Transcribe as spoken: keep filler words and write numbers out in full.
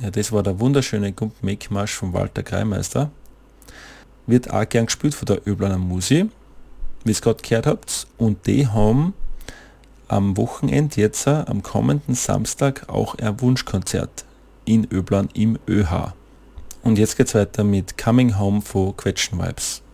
Ja, das war der wunderschöne Gump-Make-Marsch von Walter Kreimeister. Wird auch gern gespielt von der Öblaner Musi, wie ihr es gerade gehört habt. Und die haben am Wochenende jetzt, äh, am kommenden Samstag, auch ein Wunschkonzert in Öblan im ÖH. Und jetzt geht's weiter mit Coming Home von Quetschen Vibes.